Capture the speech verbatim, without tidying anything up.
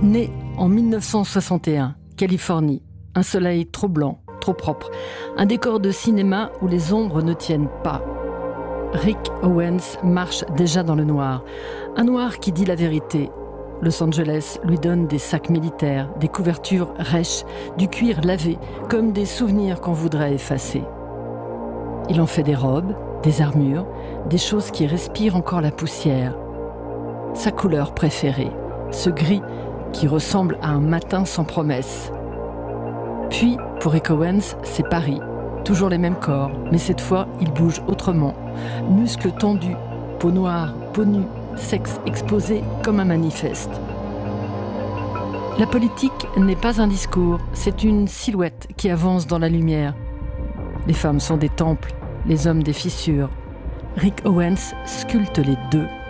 Né en mille neuf cent soixante et un, Californie, un soleil trop blanc, trop propre, un décor de cinéma où les ombres ne tiennent pas. Rick Owens marche déjà dans le noir, un noir qui dit la vérité. Los Angeles lui donne des sacs militaires, des couvertures rêches, du cuir lavé, comme des souvenirs qu'on voudrait effacer. Il en fait des robes, des armures, des choses qui respirent encore la poussière. Sa couleur préférée, ce gris qui ressemble à un matin sans promesse. Puis, pour Rick Owens, c'est Paris. Toujours les mêmes corps, mais cette fois, il bouge autrement. Muscles tendus, peau noire, peau nue, sexe exposé comme un manifeste. La politique n'est pas un discours, c'est une silhouette qui avance dans la lumière. Les femmes sont des temples, les hommes des fissures. Rick Owens sculpte les deux.